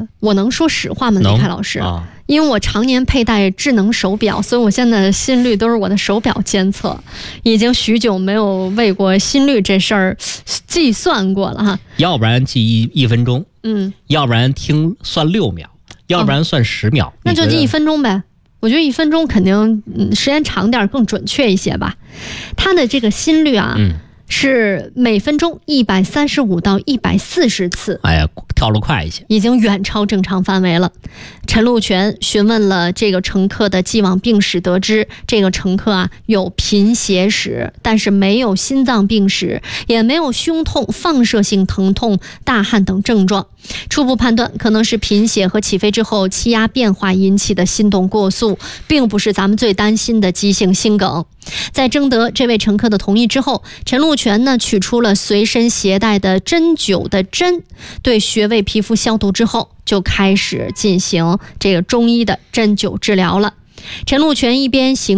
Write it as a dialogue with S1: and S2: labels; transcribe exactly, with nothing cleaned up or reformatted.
S1: 我能说实话吗？李凯老师、啊、因为我常年佩戴智能手表，所以我现在的心率都是我的手表监测，已经许久没有为过心率这事儿计算过了哈。
S2: 要不然记一一分钟，
S1: 嗯，
S2: 要不然听算六秒，要不然算十秒、哦、
S1: 那就记一分钟呗。我觉得一分钟肯定、嗯、时间长点更准确一些吧。他的这个心率啊、嗯、是每分钟一百三十五到一百四十次，
S2: 哎呀，跳得快一些，
S1: 已经远超正常范围了。陈禄全询问了这个乘客的既往病史，得知这个乘客啊有贫血史，但是没有心脏病史，也没有胸痛、放射性疼痛、大汗等症状。初步判断可能是贫血和起飞之后气压变化引起的心动过速，并不是咱们最担心的急性心梗。在征得这位乘客的同意之后，陈禄全呢取出了随身携带的针灸的针，对穴位皮肤消毒之后，就开始进行这个中医的针灸治疗了。陈禄全一边行